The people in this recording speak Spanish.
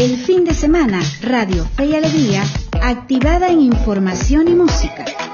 El fin de semana, Radio Fe y Alegría, activada en información y música.